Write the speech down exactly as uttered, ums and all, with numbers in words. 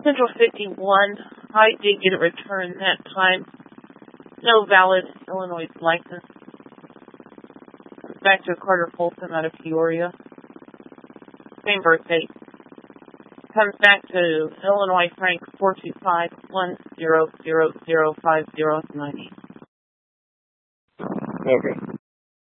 Central fifty-one. I did get a return that time. No valid Illinois license. Back to Carter Folsom out of Peoria. Same birthday. Comes back to Illinois Frank four two five one zero zero zero five zero nine eight. Okay.